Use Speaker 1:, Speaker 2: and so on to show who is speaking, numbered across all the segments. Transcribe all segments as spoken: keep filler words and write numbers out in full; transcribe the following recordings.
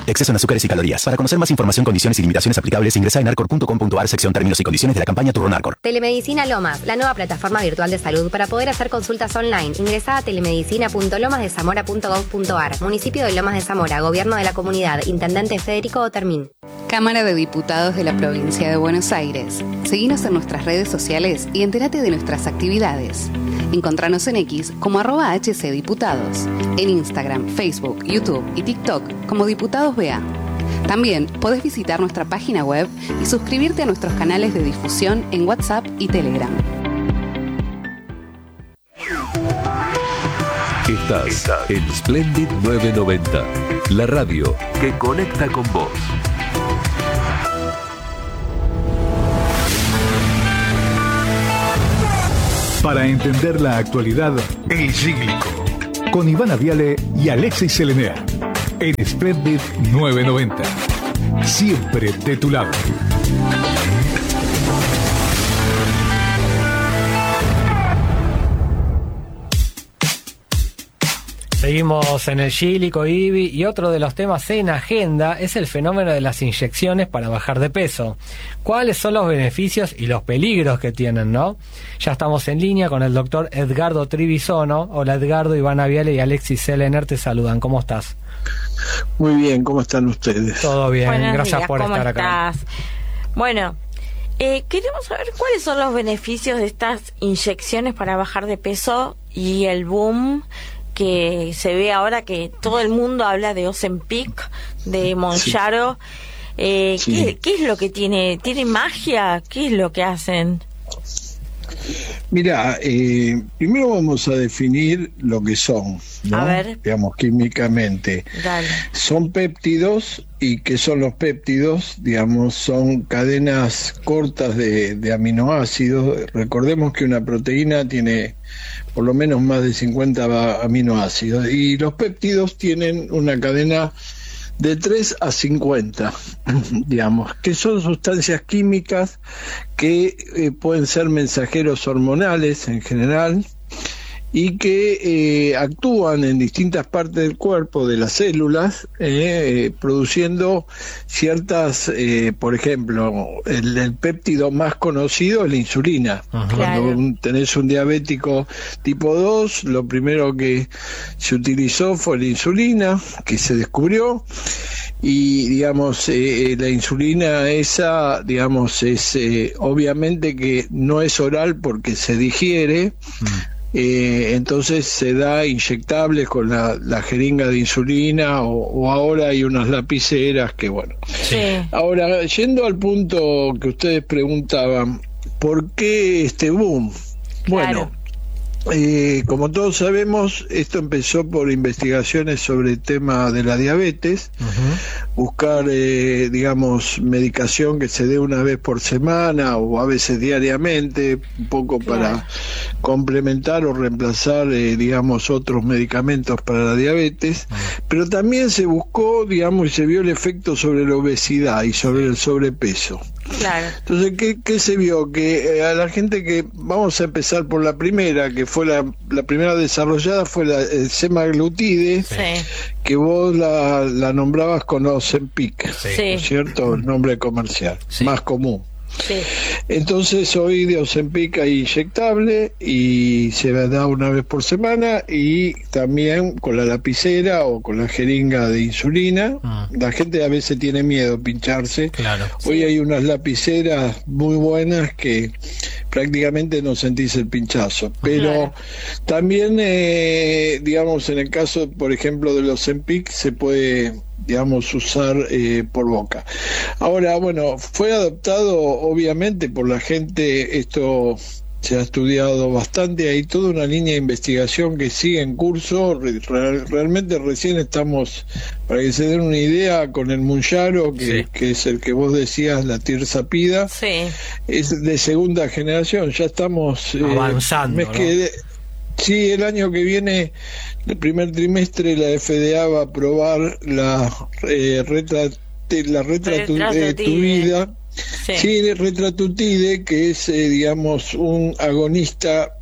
Speaker 1: Exceso en azúcares y calorías. Para conocer más información, condiciones y limitaciones aplicables, ingresa en arcor punto com punto ar, sección términos y condiciones de la campaña Turronarcor.
Speaker 2: Telemedicina Lomas, la nueva plataforma virtual de salud para poder hacer consultas online. Ingresá a telemedicina punto lomas de zamora punto gov punto ar. Municipio de Lomas de Zamora, Gobierno de la Comunidad, Intendente Federico Otermín.
Speaker 3: Cámara de Diputados de la Provincia de Buenos Aires. Seguinos en nuestras redes sociales y entérate de nuestras actividades. Encontranos en X como arroba hcdiputados, en Instagram, Facebook, YouTube y TikTok como Diputados B A. También podés visitar nuestra página web y suscribirte a nuestros canales de difusión en WhatsApp y Telegram.
Speaker 4: Estás en Splendid novecientos noventa, la radio que conecta con vos.
Speaker 5: Para entender la actualidad, El Cíclico, con Ivana Viale y Alexis Selenea, en Splendid novecientos noventa. Siempre de tu lado.
Speaker 6: Seguimos en el Cíclico, Ibi, y otro de los temas en agenda es el fenómeno de las inyecciones para bajar de peso. ¿Cuáles son los beneficios y los peligros que tienen, no? Ya estamos en línea con el doctor Edgardo Trivisono. Hola Edgardo, Ivana Viale y Alexis Selener te saludan. ¿Cómo estás?
Speaker 7: Muy bien, ¿cómo están ustedes?
Speaker 6: Todo bien,
Speaker 8: Buenos
Speaker 6: gracias
Speaker 8: días,
Speaker 6: por
Speaker 8: ¿cómo
Speaker 6: estar acá.
Speaker 8: estás? Bueno, eh, queremos saber cuáles son los beneficios de estas inyecciones para bajar de peso y el boom que se ve ahora, que todo el mundo habla de Ozempic, de Mounjaro. Sí. Eh,
Speaker 7: sí.
Speaker 8: ¿qué, ¿Qué es lo que tiene? ¿Tiene magia? ¿Qué es lo que hacen?
Speaker 7: Mira, eh, primero vamos a definir lo que son, ¿no?
Speaker 8: A ver.
Speaker 7: Digamos, químicamente.
Speaker 8: Dale.
Speaker 7: Son péptidos, y ¿qué son los péptidos? Digamos, son cadenas cortas de, de aminoácidos. Recordemos que una proteína tiene por lo menos más de cincuenta aminoácidos, y los péptidos tienen una cadena de tres a cincuenta, digamos, que son sustancias químicas que eh, pueden ser mensajeros hormonales en general, y que eh, actúan en distintas partes del cuerpo, de las células, eh, produciendo ciertas, eh, por ejemplo, el, el péptido más conocido es la insulina. Ajá. Cuando un, tenés un diabético tipo dos, lo primero que se utilizó fue la insulina, que se descubrió, y digamos, eh, la insulina esa, digamos, es eh, obviamente que no es oral porque se digiere. Mm. Eh, entonces se da inyectables con la, la jeringa de insulina, o, o ahora hay unas lapiceras que bueno. Sí. Ahora, yendo al punto que ustedes preguntaban, ¿por qué este boom? Bueno, claro. Eh, como todos sabemos, esto empezó por investigaciones sobre el tema de la diabetes, uh-huh. buscar, eh, digamos, medicación que se dé una vez por semana o a veces diariamente, un poco claro. para complementar o reemplazar, eh, digamos, otros medicamentos para la diabetes, uh-huh. pero también se buscó, digamos, y se vio el efecto sobre la obesidad y sobre el sobrepeso.
Speaker 8: Claro.
Speaker 7: Entonces, ¿qué, qué se vio? Que eh, a la gente que, vamos a empezar por la primera, que fue la, la primera desarrollada, fue la el semaglutide, sí. que vos la, la nombrabas con Ozempic, sí. ¿no es cierto? El nombre comercial, sí. más común.
Speaker 8: Sí.
Speaker 7: Entonces hoy de Ozempic hay inyectable y se da una vez por semana, y también con la lapicera o con la jeringa de insulina. Ah. La gente a veces tiene miedo a pincharse. Claro. Hoy sí. hay unas lapiceras muy buenas que prácticamente no sentís el pinchazo, pero claro. también eh, digamos, en el caso por ejemplo de los Ozempic se puede, digamos, usar eh, por boca. Ahora, bueno, fue adoptado obviamente por la gente, esto se ha estudiado bastante, hay toda una línea de investigación que sigue en curso. Real, realmente recién estamos, para que se den una idea, con el Mounjaro, que, sí. que es el que vos decías, la tirzapida,
Speaker 8: sí.
Speaker 7: es de segunda generación, ya estamos
Speaker 6: eh, avanzando,
Speaker 7: mes
Speaker 6: ¿no?
Speaker 7: que, sí, el año que viene, el primer trimestre, la F D A va a aprobar la eh, retra, la retratutida, sí, sí retratutide, que es, eh, digamos, un agonista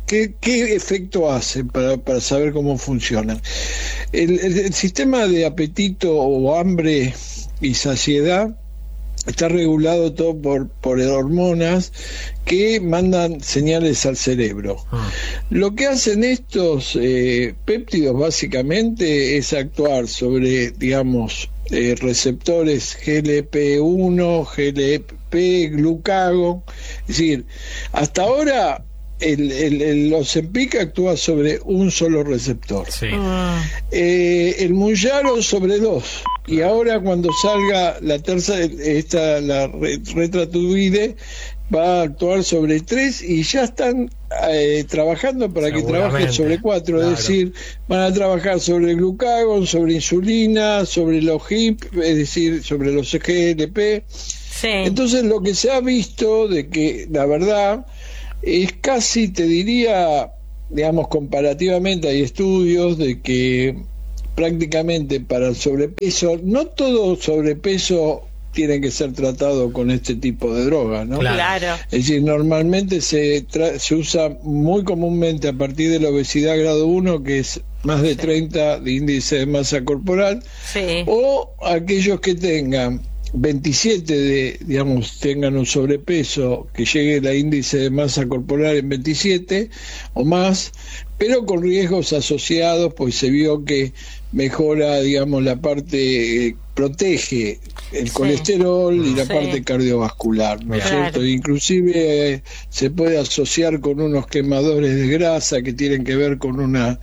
Speaker 7: ¿qué, qué efecto hace para, para saber cómo funcionan? El, el, el sistema de apetito o hambre y saciedad está regulado todo por, por hormonas que mandan señales al cerebro. Ah. Lo que hacen estos eh, péptidos básicamente es actuar sobre, digamos, eh, receptores G L P uno, G L P, glucagon. Es decir, hasta ahora el, el, el Ozempic actúa sobre un solo receptor. Sí. Ah. Eh, el Mounjaro sobre dos. Y ahora cuando salga la tercera, esta, la Retratudide, va a actuar sobre tres y ya están eh, trabajando para que trabaje sobre cuatro, claro. Es decir, van a trabajar sobre el glucagon, sobre insulina, sobre los G I P, es decir, sobre los G L P. Sí. Entonces lo que se ha visto de que la verdad es casi, te diría, digamos, comparativamente hay estudios de que prácticamente para el sobrepeso, no todo sobrepeso tiene que ser tratado con este tipo de drogas, ¿no?
Speaker 8: Claro.
Speaker 7: Es decir, normalmente se se usa muy comúnmente a partir de la obesidad grado uno, que es más de treinta de índice de masa corporal, sí. O aquellos que tengan veintisiete de, digamos, tengan un sobrepeso que llegue el índice de masa corporal en veintisiete o más, pero con riesgos asociados, pues se vio que mejora, digamos, la parte, eh, protege el sí. colesterol y la sí. parte cardiovascular, ¿no es claro. cierto? Inclusive eh, se puede asociar con unos quemadores de grasa que tienen que ver con una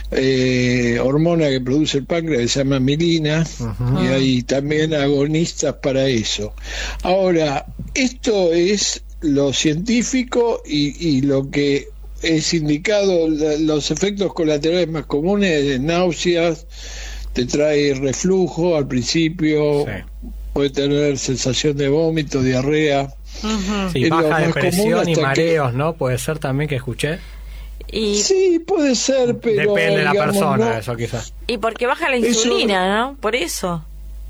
Speaker 7: eh, hormona que produce el páncreas que se llama mielina, uh-huh. y hay también agonistas para eso. Ahora, esto es lo científico y, y lo que es indicado. Los efectos colaterales más comunes, náuseas, te trae reflujo al principio, sí. puede tener sensación de vómito, diarrea,
Speaker 6: uh-huh. sí, baja de presión y mareos, que... ¿no? Puede ser también que escuché.
Speaker 8: Y...
Speaker 7: Sí, puede ser, pero
Speaker 6: depende de la
Speaker 7: digamos,
Speaker 6: persona,
Speaker 7: no...
Speaker 6: eso quizás.
Speaker 8: Y porque baja la insulina, eso... ¿no? Por eso.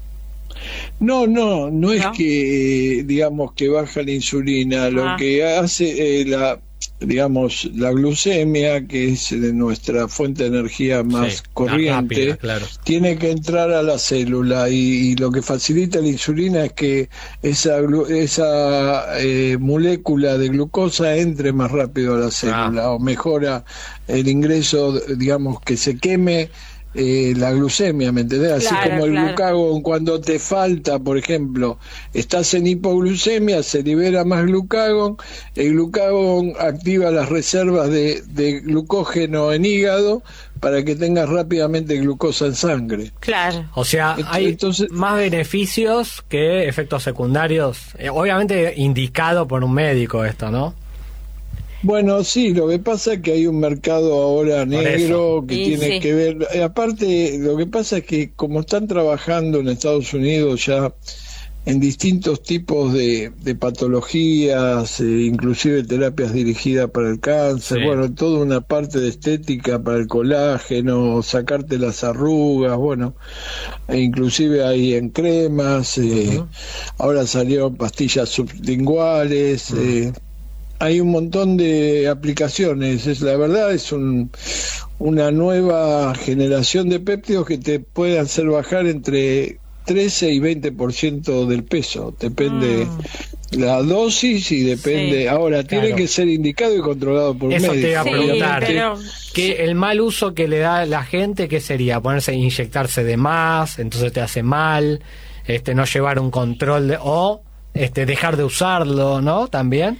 Speaker 7: No, no, no es ¿No? que digamos que baja la insulina, ah. lo que hace eh, la digamos la glucemia, que es de nuestra fuente de energía más sí, corriente, rápida, claro. tiene que entrar a la célula y, y lo que facilita la insulina es que esa esa eh, molécula de glucosa entre más rápido a la célula, ah. o mejora el ingreso, digamos, que se queme Eh, la glucemia, ¿me entendés? Así claro, como el claro. glucagón, cuando te falta, por ejemplo, estás en hipoglucemia, se libera más glucagón, el glucagón activa las reservas de, de glucógeno en hígado para que tengas rápidamente glucosa en sangre.
Speaker 8: Claro.
Speaker 6: O sea, hay Entonces, más beneficios que efectos secundarios, eh, obviamente indicado por un médico esto, ¿no?
Speaker 7: Bueno, sí, lo que pasa es que hay un mercado ahora negro que
Speaker 8: sí,
Speaker 7: tiene
Speaker 8: sí.
Speaker 7: que ver, eh, aparte lo que pasa es que como están trabajando en Estados Unidos ya en distintos tipos de, de patologías, eh, inclusive terapias dirigidas para el cáncer, sí. bueno, toda una parte de estética para el colágeno, sacarte las arrugas, bueno, e inclusive hay en cremas, eh, uh-huh. ahora salieron pastillas sublinguales, uh-huh. eh, hay un montón de aplicaciones. Es la verdad, es un, una nueva generación de péptidos que te puede hacer bajar entre trece y veinte por ciento del peso. Depende mm. la dosis y depende. Sí, ahora claro. tiene que ser indicado y controlado por un
Speaker 6: Eso
Speaker 7: médico.
Speaker 6: Te iba a preguntar.
Speaker 8: Sí, pero...
Speaker 6: que el mal uso que le da la gente, ¿qué sería? Ponerse, inyectarse de más, entonces te hace mal, este, no llevar un control de, o este, dejar de usarlo, ¿no? También.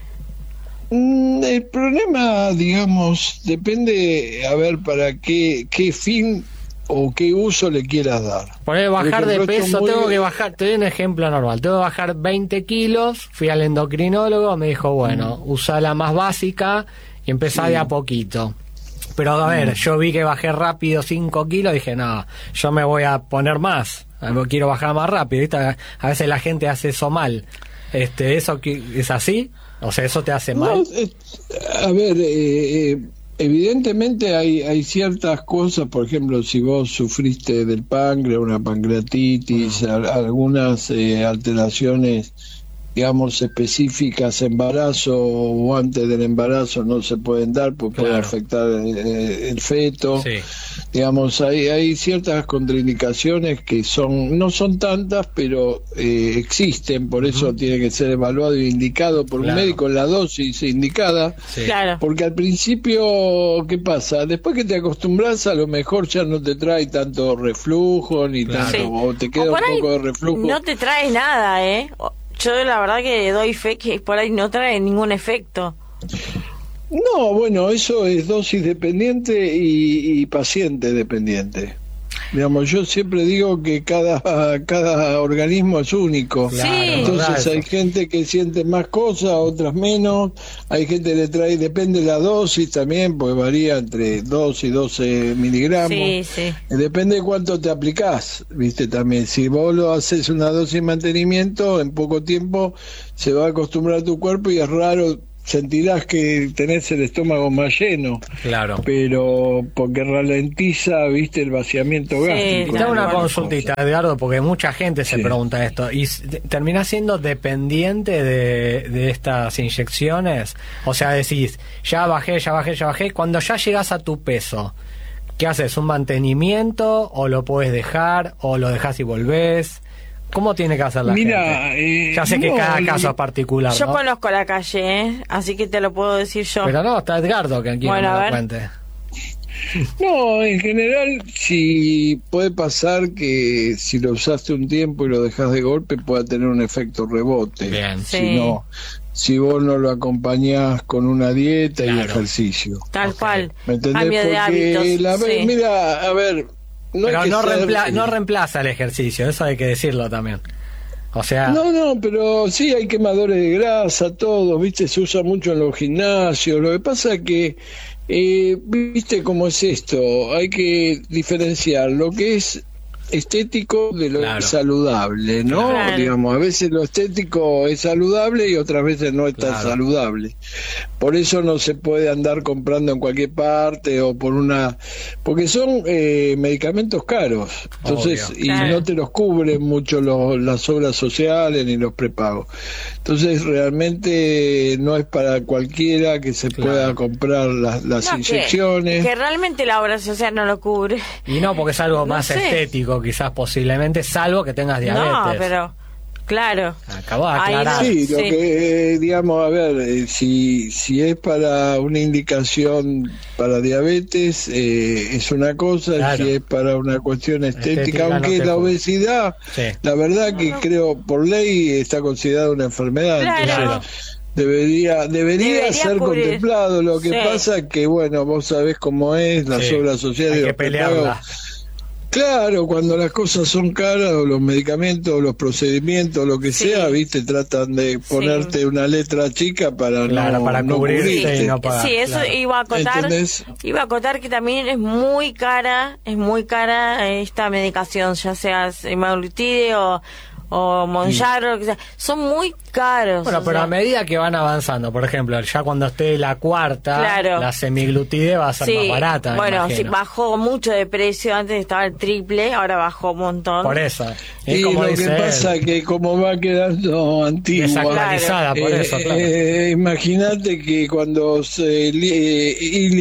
Speaker 7: El problema, digamos, depende, a ver, para qué, qué fin o qué uso le quieras dar.
Speaker 6: Poner bajar de peso, muy... tengo que bajar, te doy un ejemplo normal, tengo que bajar veinte kilos, fui al endocrinólogo, me dijo, bueno, mm. usa la más básica y empezá sí. de a poquito. Pero a ver, mm. yo vi que bajé rápido cinco kilos, dije, no, yo me voy a poner más, quiero bajar más rápido, ¿viste? A veces la gente hace eso mal. Este, ¿eso es así? O sea, ¿eso te hace mal?
Speaker 7: No, eh, a ver, eh, eh, evidentemente hay, hay ciertas cosas, por ejemplo, si vos sufriste del páncreas, una pancreatitis, uh-huh. a, algunas eh, alteraciones digamos, específicas, embarazo o antes del embarazo no se pueden dar porque claro. puede afectar el, el feto. Sí. Digamos, hay, hay ciertas contraindicaciones que son no son tantas, pero eh, existen, por eso uh-huh. tiene que ser evaluado y indicado por claro. un médico en la dosis indicada. Sí. Claro. Porque al principio, ¿qué pasa? Después que te acostumbras, a lo mejor ya no te trae tanto reflujo, ni claro. tanto, sí. o te queda o un poco de reflujo.
Speaker 8: No te trae nada, ¿eh? Yo la verdad que doy fe que por ahí no trae ningún efecto.
Speaker 7: No, bueno, eso es dosis dependiente y, y paciente dependiente. Digamos, yo siempre digo que cada cada organismo es único.
Speaker 8: Sí.
Speaker 7: Entonces hay gente que siente más cosas, otras menos. Hay gente que le trae, depende de la dosis también, porque varía entre dos y doce miligramos.
Speaker 8: Sí, sí.
Speaker 7: Depende de cuánto te aplicás, viste, también. Si vos lo haces una dosis de mantenimiento, en poco tiempo se va a acostumbrar tu cuerpo y es raro. Sentirás que tenés el estómago más lleno,
Speaker 6: claro,
Speaker 7: pero porque ralentiza, viste, el vaciamiento
Speaker 6: sí,
Speaker 7: gástrico.
Speaker 6: Te hago una consultita, Edgardo, porque mucha gente se sí. pregunta esto. ¿Y terminás siendo dependiente de, de estas inyecciones? O sea, decís, ya bajé, ya bajé, ya bajé. Cuando ya llegás a tu peso, ¿qué haces? ¿Un mantenimiento? ¿O lo podés dejar? ¿O lo dejás y volvés? ¿Cómo tiene que hacer la
Speaker 7: Mira,
Speaker 6: gente?
Speaker 7: Eh,
Speaker 6: ya sé
Speaker 7: no,
Speaker 6: que cada caso es particular,
Speaker 8: Yo
Speaker 6: ¿no?
Speaker 8: conozco la calle, ¿eh? Así que te lo puedo decir yo.
Speaker 6: Pero no, está Edgardo que quiere
Speaker 8: bueno,
Speaker 6: que me lo cuente.
Speaker 7: No, en general, si puede pasar que si lo usaste un tiempo y lo dejas de golpe, pueda tener un efecto rebote.
Speaker 6: Bien.
Speaker 7: Si
Speaker 8: sí.
Speaker 7: no, si vos no lo acompañás con una dieta
Speaker 6: claro.
Speaker 7: y ejercicio.
Speaker 8: Tal okay. cual.
Speaker 7: ¿Me entendés?
Speaker 8: Cambio de
Speaker 7: Porque
Speaker 8: hábitos.
Speaker 7: La,
Speaker 8: sí.
Speaker 7: Mira, a ver... No
Speaker 6: Pero no,
Speaker 7: ser,
Speaker 6: reempla-
Speaker 7: eh,
Speaker 6: no reemplaza el ejercicio, eso hay que decirlo también. O sea...
Speaker 7: No, no, pero sí hay quemadores de grasa, todo, viste, se usa mucho en los gimnasios. Lo que pasa es que, eh, viste cómo es esto, hay que diferenciar lo que es estético de lo claro. saludable, ¿no? Claro. Digamos, a veces lo estético es saludable y otras veces no es tan claro. saludable. Por eso no se puede andar comprando en cualquier parte o por una... Porque son eh, medicamentos caros, entonces Obvio. y claro. no te los cubren mucho los, las obras sociales ni los prepagos. Entonces realmente no es para cualquiera que se claro. pueda comprar las, las no, inyecciones.
Speaker 8: Que, que realmente la obra social no lo cubre.
Speaker 6: Y no, porque es algo
Speaker 8: no
Speaker 6: más
Speaker 8: sé.
Speaker 6: estético, quizás posiblemente, salvo que tengas diabetes.
Speaker 8: No, pero... Claro.
Speaker 6: Acabo de aclarar.
Speaker 7: Sí, lo
Speaker 8: sí.
Speaker 7: que, eh, digamos, a ver, eh, si, si es para una indicación para diabetes, eh, es una cosa, claro. si es para una cuestión estética, estética aunque no la obesidad, sí. la verdad que no, no. creo, por ley, está considerada una enfermedad.
Speaker 8: Claro.
Speaker 7: Entonces, Debería, debería, debería ser cubrir. contemplado. Lo que sí. pasa es que, bueno, vos sabés cómo es, las sí. obras sociales.
Speaker 6: Hay que pelearla.
Speaker 7: Claro, cuando las cosas son caras, o los medicamentos, los procedimientos, lo que sí. sea, viste, tratan de ponerte sí. una letra chica para
Speaker 6: claro,
Speaker 7: no,
Speaker 6: para
Speaker 7: no
Speaker 6: cubrirte.
Speaker 8: Sí,
Speaker 6: y no pagar,
Speaker 8: sí eso
Speaker 6: claro.
Speaker 8: iba a acotar.
Speaker 7: ¿Entendés?
Speaker 8: Iba a acotar que también es muy cara, es muy cara esta medicación, ya sea semaglutide o o Mounjaro, sí. son muy caros.
Speaker 6: Bueno, pero sea. a medida que van avanzando, por ejemplo, ya cuando esté la cuarta,
Speaker 8: claro.
Speaker 6: la semiglutide va a ser
Speaker 8: sí.
Speaker 6: más barata.
Speaker 8: Bueno, sí, bajó mucho de precio, antes estaba el triple, ahora bajó un montón.
Speaker 6: Por eso.
Speaker 7: Y
Speaker 6: como
Speaker 7: lo
Speaker 6: dice
Speaker 7: que pasa es que como va quedando antigua,
Speaker 6: desactualizada, por
Speaker 7: eh,
Speaker 6: eso, claro.
Speaker 7: eh, imagínate que cuando se eh,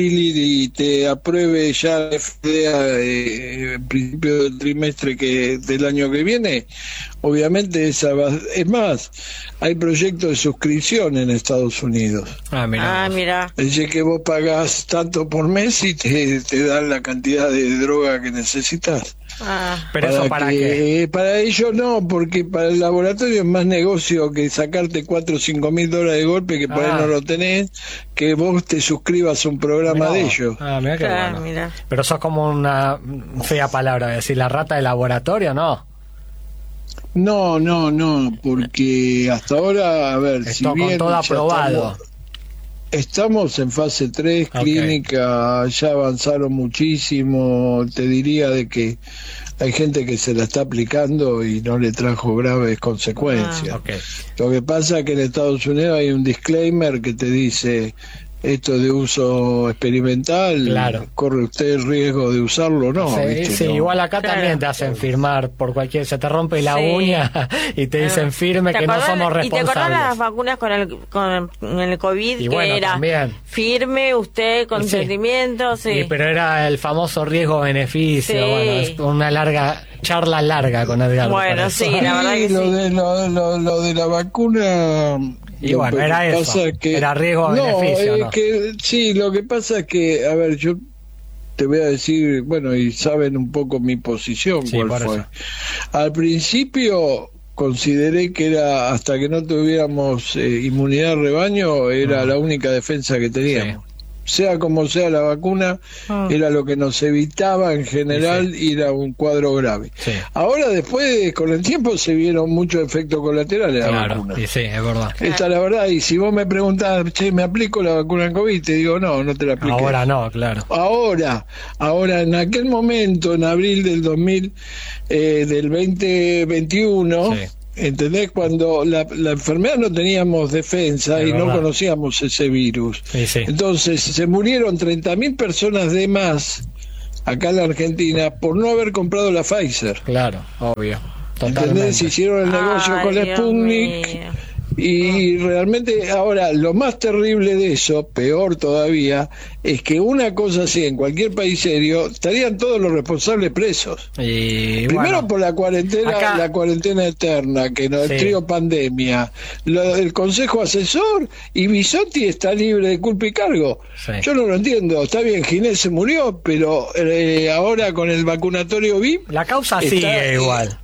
Speaker 7: y te apruebe ya la F D A eh, en principio del trimestre que del año que viene, obviamente esa va, es más, hay proyectos de suscripción en Estados Unidos.
Speaker 6: Ah, mira.
Speaker 8: Ah, mira.
Speaker 7: Es decir, que vos pagás tanto por mes y te, te dan la cantidad de droga que necesitas.
Speaker 8: Ah.
Speaker 6: Pero
Speaker 7: para
Speaker 6: eso para
Speaker 7: que,
Speaker 6: qué?
Speaker 7: Para ellos no, porque para el laboratorio es más negocio que sacarte cuatro o cinco mil dólares de golpe, que por ah. ahí no lo tenés, que vos te suscribas a un programa mirá. de ellos.
Speaker 6: Ah, mira qué
Speaker 8: claro,
Speaker 6: bueno.
Speaker 8: Mira.
Speaker 6: Pero sos como una fea palabra, decir la rata de laboratorio, ¿no?
Speaker 7: No, no, no, porque hasta ahora, a ver,
Speaker 6: Esto
Speaker 7: si
Speaker 6: con
Speaker 7: bien
Speaker 6: todo aprobado.
Speaker 7: Estamos, estamos en fase tres, okay. clínica, ya avanzaron muchísimo, te diría de que hay gente que se la está aplicando y no le trajo graves consecuencias.
Speaker 6: Ah, okay.
Speaker 7: Lo que pasa es que en Estados Unidos hay un disclaimer que te dice esto de uso experimental,
Speaker 6: claro.
Speaker 7: corre usted el riesgo de usarlo o no.
Speaker 6: Sí,
Speaker 7: ¿viste?
Speaker 6: sí,
Speaker 7: no.
Speaker 6: igual acá
Speaker 8: Claro.
Speaker 6: también te hacen firmar por cualquier, se te rompe la
Speaker 8: Sí.
Speaker 6: uña y te dicen firme
Speaker 8: ¿Te
Speaker 6: que no
Speaker 8: acordás-
Speaker 6: somos
Speaker 8: ¿Y te acordás las
Speaker 6: responsables.
Speaker 8: vacunas con el, con el COVID?
Speaker 6: Y
Speaker 8: que
Speaker 6: bueno,
Speaker 8: era
Speaker 6: también.
Speaker 8: firme, usted, consentimiento, sí.
Speaker 6: Sí, pero era el famoso riesgo-beneficio,
Speaker 8: Sí.
Speaker 6: bueno, es una larga charla larga con Edgardo.
Speaker 8: Bueno,
Speaker 6: para eso.
Speaker 8: sí, la verdad que
Speaker 7: lo
Speaker 8: sí.
Speaker 7: de lo, lo, lo de la vacuna.
Speaker 6: Y
Speaker 7: lo
Speaker 6: bueno,
Speaker 7: que
Speaker 6: era eso,
Speaker 7: pasa es que-
Speaker 6: era riesgo-beneficio,
Speaker 7: No, es
Speaker 6: ¿no?
Speaker 7: que sí, lo que pasa es que, a ver, yo te voy a decir, bueno, y saben un poco mi posición,
Speaker 6: Sí,
Speaker 7: cuál
Speaker 6: por
Speaker 7: fue.
Speaker 6: eso.
Speaker 7: Al principio consideré que era, hasta que no tuviéramos eh, inmunidad de rebaño, era
Speaker 6: Ah.
Speaker 7: la única defensa que teníamos. Sea como sea la vacuna,
Speaker 8: Ah.
Speaker 7: era lo que nos evitaba en general ir a un cuadro grave.
Speaker 6: Sí.
Speaker 7: Ahora después, con el tiempo, se vieron muchos efectos colaterales de la
Speaker 6: Claro,
Speaker 7: vacuna.
Speaker 6: y sí, es verdad.
Speaker 7: Esta es la verdad, y si vos me preguntás, che, ¿me aplico la vacuna en COVID? Te digo, no, no te la apliques.
Speaker 6: Ahora no, claro.
Speaker 7: Ahora, ahora en aquel momento, en abril del dos mil, eh, del veinte veintiuno,
Speaker 6: Sí.
Speaker 7: ¿entendés? Cuando la, la enfermedad no teníamos defensa
Speaker 6: Es
Speaker 7: y no
Speaker 6: verdad.
Speaker 7: conocíamos ese virus.
Speaker 6: Sí, sí.
Speaker 7: Entonces se murieron treinta mil personas de más acá en la Argentina por no haber comprado la Pfizer.
Speaker 6: Claro, obvio.
Speaker 7: ¿Entendés?
Speaker 6: Totalmente.
Speaker 7: Hicieron el negocio
Speaker 8: Ay,
Speaker 7: con la
Speaker 8: Dios
Speaker 7: Sputnik.
Speaker 8: mío.
Speaker 7: Y realmente ahora lo más terrible de eso, peor todavía, es que una cosa así en cualquier país serio estarían todos los responsables presos.
Speaker 6: Y
Speaker 7: Primero
Speaker 6: bueno,
Speaker 7: por la cuarentena,
Speaker 6: acá-
Speaker 7: la cuarentena eterna, que no, el
Speaker 6: Sí.
Speaker 7: trío pandemia, lo, el consejo asesor y Bisotti está libre de culpa y cargo.
Speaker 6: Sí.
Speaker 7: Yo no lo entiendo. Está bien, Ginés se murió, pero eh, ahora con el vacunatorio V I P.
Speaker 6: la causa
Speaker 7: está-
Speaker 6: sigue igual.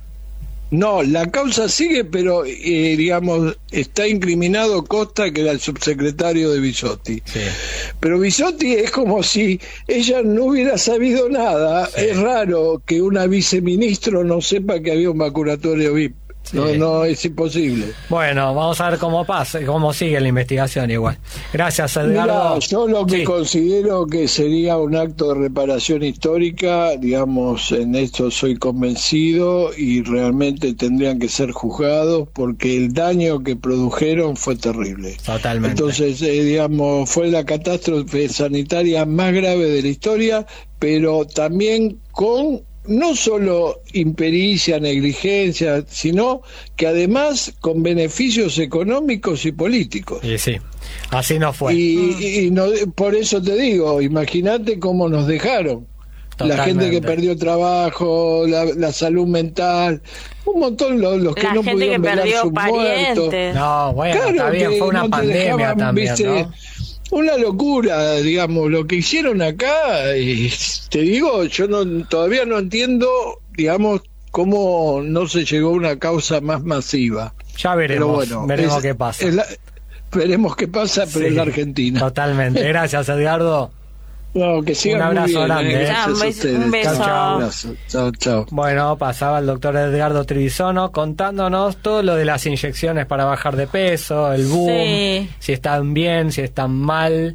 Speaker 7: No, la causa sigue, pero eh, digamos, está incriminado Costa, que era el subsecretario de Bisotti.
Speaker 6: Sí.
Speaker 7: Pero Bisotti es como si ella no hubiera sabido nada.
Speaker 6: Sí.
Speaker 7: Es raro que una viceministro no sepa que había un vacunatorio V I P.
Speaker 6: Sí.
Speaker 7: No, no, es imposible.
Speaker 6: Bueno, vamos a ver cómo pasa, cómo sigue la investigación igual. Gracias, Edgardo.
Speaker 7: Mirá, yo lo que
Speaker 6: Sí.
Speaker 7: considero que sería un acto de reparación histórica, digamos, en esto soy convencido y realmente tendrían que ser juzgados porque el daño que produjeron fue terrible.
Speaker 6: Totalmente.
Speaker 7: Entonces, eh, digamos, fue la catástrofe sanitaria más grave de la historia, pero también con no solo impericia, negligencia, sino que además con beneficios económicos y políticos.
Speaker 6: Y sí, así no fue.
Speaker 7: Y, y no, por eso te digo, imagínate cómo nos dejaron. La
Speaker 6: Totalmente.
Speaker 7: gente que perdió trabajo, la, la salud mental, un montón lo- los que
Speaker 8: La
Speaker 7: no
Speaker 8: gente
Speaker 7: pudieron
Speaker 8: que
Speaker 7: velar
Speaker 8: perdió
Speaker 7: sus muertos.
Speaker 8: parientes.
Speaker 6: No, bueno,
Speaker 7: Claro
Speaker 6: está bien,
Speaker 7: que
Speaker 6: fue una
Speaker 7: no te
Speaker 6: pandemia
Speaker 7: dejaban,
Speaker 6: también,
Speaker 7: viste,
Speaker 6: ¿no?
Speaker 7: una locura, digamos, lo que hicieron acá. Y te digo, yo no todavía no entiendo, digamos, cómo no se llegó a una causa más masiva.
Speaker 6: Ya veremos,
Speaker 7: Pero bueno,
Speaker 6: veremos
Speaker 7: es-
Speaker 6: qué pasa.
Speaker 7: es la- veremos qué pasa, pero
Speaker 6: Sí,
Speaker 7: en la Argentina.
Speaker 6: Totalmente. Gracias, Edgardo.
Speaker 7: No, que sigan
Speaker 6: Un abrazo
Speaker 7: muy bien,
Speaker 6: grande,
Speaker 7: eh,
Speaker 6: eh.
Speaker 7: gracias
Speaker 8: Chao, un
Speaker 7: a
Speaker 8: beso-
Speaker 7: ustedes.
Speaker 8: un beso.
Speaker 7: Chao, chao. Un abrazo. Chao, chao.
Speaker 6: Bueno, pasaba el doctor Edgardo Trivisono contándonos todo lo de las inyecciones para bajar de peso, el boom,
Speaker 8: Sí.
Speaker 6: si están bien, si están mal.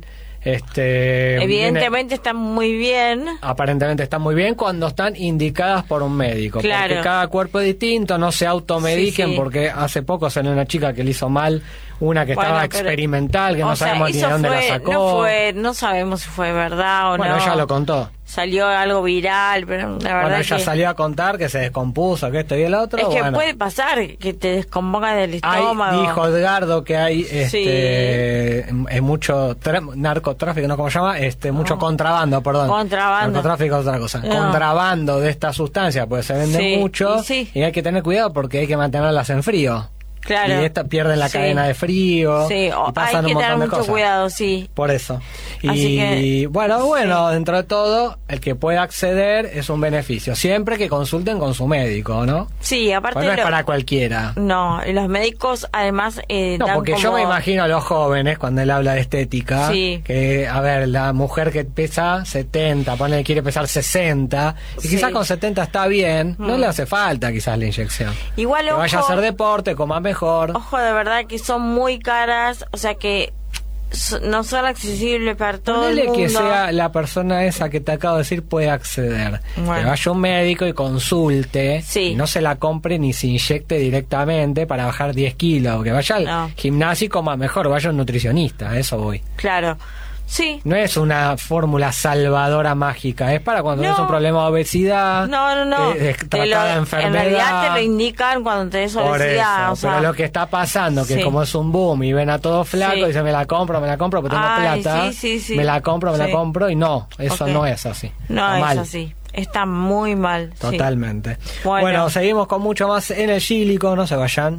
Speaker 6: Este,
Speaker 8: Evidentemente están muy bien.
Speaker 6: viene- aparentemente están muy bien cuando están indicadas por un médico.
Speaker 8: Claro.
Speaker 6: Porque cada cuerpo es distinto, no se automediquen,
Speaker 8: Sí, sí.
Speaker 6: porque hace poco salió una chica que le hizo mal, una que
Speaker 8: Bueno,
Speaker 6: estaba
Speaker 8: pero-
Speaker 6: experimental, que
Speaker 8: o
Speaker 6: no
Speaker 8: sea,
Speaker 6: sabemos ni de
Speaker 8: eso
Speaker 6: dónde
Speaker 8: fue-
Speaker 6: la sacó.
Speaker 8: No, fue, no sabemos si fue verdad o
Speaker 6: bueno,
Speaker 8: no.
Speaker 6: ella lo contó.
Speaker 8: Salió algo viral, pero la verdad
Speaker 6: Bueno, ella
Speaker 8: que...
Speaker 6: salió a contar que se descompuso, que esto y el otro.
Speaker 8: Es que
Speaker 6: bueno.
Speaker 8: puede pasar que te descomponga del
Speaker 6: Hay,
Speaker 8: estómago.
Speaker 6: dijo Edgardo que hay este es mucho tra- narcotráfico, ¿no? ¿Cómo se llama? Este, mucho
Speaker 8: No.
Speaker 6: contrabando, perdón.
Speaker 8: Contrabando.
Speaker 6: Narcotráfico es otra cosa.
Speaker 8: No.
Speaker 6: Contrabando de esta sustancia, pues se vende
Speaker 8: Sí,
Speaker 6: mucho
Speaker 8: y sí.
Speaker 6: y hay que tener cuidado porque hay que mantenerlas en frío.
Speaker 8: Claro.
Speaker 6: Y esta pierden la
Speaker 8: Sí.
Speaker 6: cadena de frío.
Speaker 8: Sí, o-
Speaker 6: y pasan
Speaker 8: hay que
Speaker 6: un
Speaker 8: tener
Speaker 6: montón de
Speaker 8: mucho
Speaker 6: cosas.
Speaker 8: cuidado, sí.
Speaker 6: Por eso. Y
Speaker 8: Así que-
Speaker 6: bueno, bueno, dentro de todo, el que pueda acceder es un beneficio. Siempre que consulten con su médico, ¿no?
Speaker 8: Sí, aparte
Speaker 6: Pues no es
Speaker 8: lo-
Speaker 6: para cualquiera.
Speaker 8: No, y los médicos además eh,
Speaker 6: No,
Speaker 8: dan
Speaker 6: porque yo
Speaker 8: como-
Speaker 6: me imagino a los jóvenes cuando él habla de estética,
Speaker 8: Sí.
Speaker 6: que, a ver, la mujer que pesa setenta, pone quiere pesar sesenta, y
Speaker 8: Sí.
Speaker 6: quizás con setenta está bien, no
Speaker 8: Mm.
Speaker 6: le hace falta quizás la inyección.
Speaker 8: Igual,
Speaker 6: Que vaya a
Speaker 8: ojo-
Speaker 6: hacer deporte, coma mejor.
Speaker 8: Ojo, de verdad que son muy caras, o sea que so- no son accesibles para todo el
Speaker 6: Ponele
Speaker 8: mundo.
Speaker 6: que sea la persona esa que te acabo de decir puede acceder.
Speaker 8: Bueno.
Speaker 6: Que vaya un médico y consulte,
Speaker 8: Sí.
Speaker 6: y no se la compre ni se inyecte directamente para bajar diez kilos. Que vaya al
Speaker 8: No.
Speaker 6: gimnasio y coma mejor, vaya a un nutricionista, a eso voy.
Speaker 8: Claro. Sí.
Speaker 6: No es una fórmula salvadora mágica, es para cuando
Speaker 8: No.
Speaker 6: tienes un problema de obesidad,
Speaker 8: No, no, no.
Speaker 6: de, de
Speaker 8: Te
Speaker 6: tratar
Speaker 8: lo-
Speaker 6: la enfermedad.
Speaker 8: En realidad te lo indican cuando tenés
Speaker 6: Por
Speaker 8: obesidad.
Speaker 6: eso,
Speaker 8: o sea,
Speaker 6: pero lo que está pasando, que
Speaker 8: sí.
Speaker 6: como es un boom y ven a todos flacos,
Speaker 8: Sí.
Speaker 6: dicen me la compro, me la compro, porque tengo
Speaker 8: Ay,
Speaker 6: plata,
Speaker 8: sí, sí, sí.
Speaker 6: me la compro, me
Speaker 8: Sí.
Speaker 6: la compro, y no, eso
Speaker 8: Ok.
Speaker 6: no es así.
Speaker 8: No
Speaker 6: Está
Speaker 8: es
Speaker 6: mal.
Speaker 8: así. Está muy mal. sí.
Speaker 6: Totalmente.
Speaker 8: Bueno.
Speaker 6: Bueno. seguimos con mucho más en el Gílico, no se vayan.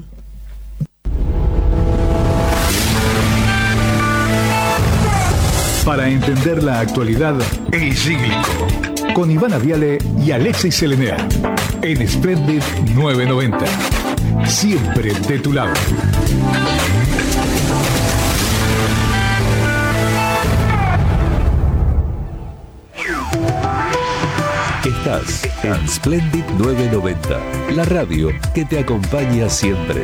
Speaker 5: Para entender la actualidad, El Cíclico, con Ivana Viale y Alexis Selenea, en Splendid novecientos noventa. Siempre de tu lado.
Speaker 4: Estás en Splendid novecientos noventa, la radio que te acompaña siempre.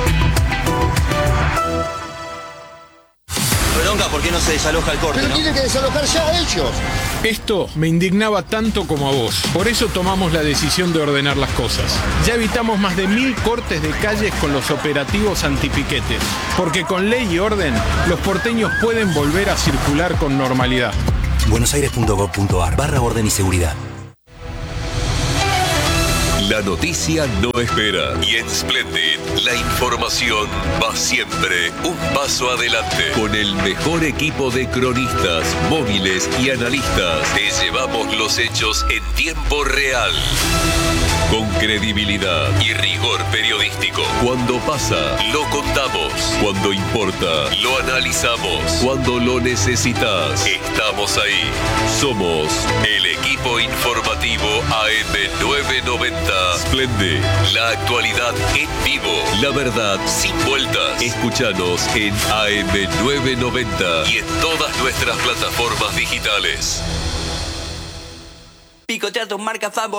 Speaker 9: Bronca, ¿por qué no se desaloja el corte?
Speaker 10: Pero
Speaker 9: ¿no?
Speaker 10: tienen que desalojar ya ellos.
Speaker 11: Esto me indignaba tanto como a vos. Por eso tomamos la decisión de ordenar las cosas. Ya evitamos más de mil cortes de calles con los operativos antipiquetes. Porque con ley y orden, los porteños pueden volver a circular con normalidad.
Speaker 1: buenosaires.gov.ar barra orden y seguridad.
Speaker 4: La noticia no espera y en Splendid la información va siempre un paso adelante. Con el mejor equipo de cronistas, móviles y analistas, te llevamos los hechos en tiempo real. Con credibilidad y rigor periodístico. Cuando pasa, lo contamos. Cuando importa, lo analizamos. Cuando lo necesitas, estamos ahí. Somos el equipo informativo A M novecientos noventa. Splendid, la actualidad en vivo. La verdad sin vueltas. Escúchanos en A M novecientos noventa y en todas nuestras plataformas digitales.
Speaker 9: Picotear tus marcas favoritas.